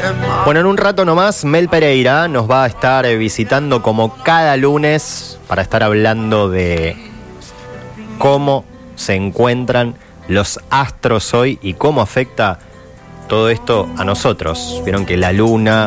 Bueno, en un rato nomás, Mel Pereira nos va a estar visitando como cada lunes para estar hablando de cómo se encuentran los astros hoy y cómo afecta todo esto a nosotros. Vieron que la luna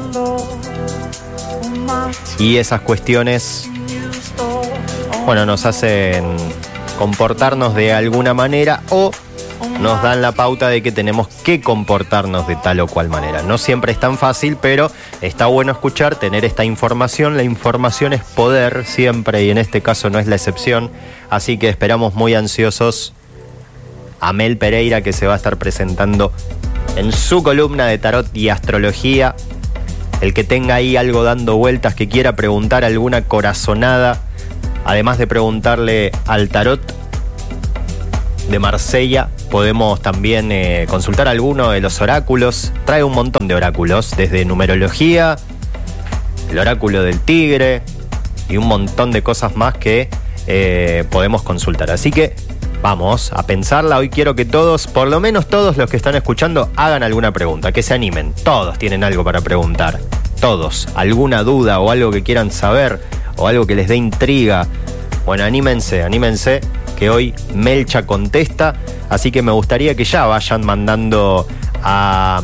y esas cuestiones, bueno, nos hacen comportarnos de alguna manera o nos dan la pauta de que tenemos que comportarnos de tal o cual manera. No siempre es tan fácil, pero está bueno escuchar, tener esta información. La información es poder siempre y en este caso no es la excepción. Así que esperamos muy ansiosos a Mel Pereira, que se va a estar presentando en su columna de tarot y astrología. El que tenga ahí algo dando vueltas, que quiera preguntar alguna corazonada, además de preguntarle al tarot de Marsella, podemos también consultar alguno de los oráculos. Trae un montón de oráculos, desde numerología, el oráculo del tigre y un montón de cosas más que podemos consultar. Así que vamos a pensarla. Hoy quiero que todos, por lo menos todos los que están escuchando, hagan alguna pregunta, que se animen. Todos tienen algo para preguntar. Todos. Alguna duda o algo que quieran saber o algo que les dé intriga. Bueno, anímense, que hoy Melcha contesta. Así que me gustaría que ya vayan mandando al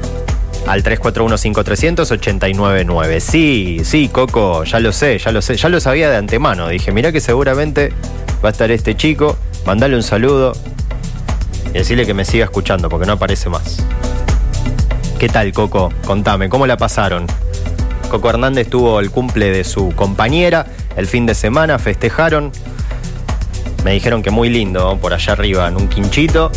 341-5300-899. Sí, Coco, ya lo sé, ya lo sabía de antemano. Dije, mirá que seguramente va a estar este chico. Mandale un saludo y decirle que me siga escuchando porque no aparece más. ¿Qué tal, Coco? Contame, ¿cómo la pasaron? Coco Hernández tuvo el cumple de su compañera el fin de semana, festejaron. Me dijeron que muy lindo, por allá arriba en un quinchito.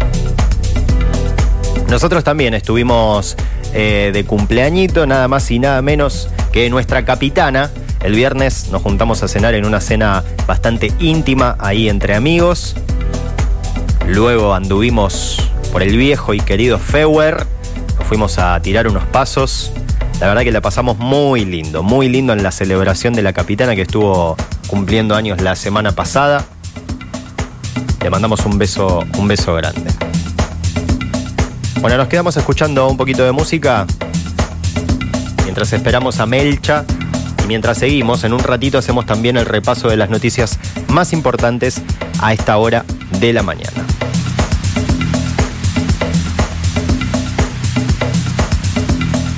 Nosotros también estuvimos de cumpleañito, nada más y nada menos que nuestra capitana. El viernes nos juntamos a cenar en una cena bastante íntima ahí entre amigos. Luego anduvimos por el viejo y querido Feuer. Nos fuimos a tirar unos pasos. La verdad que la pasamos muy lindo en la celebración de la capitana que estuvo cumpliendo años la semana pasada. Le mandamos un beso grande. Bueno, nos quedamos escuchando un poquito de música mientras esperamos a Melcha. Y mientras seguimos, en un ratito hacemos también el repaso de las noticias más importantes a esta hora de la mañana.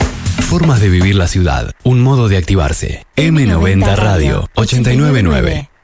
Formas de vivir la ciudad, un modo de activarse. M90 Radio 899.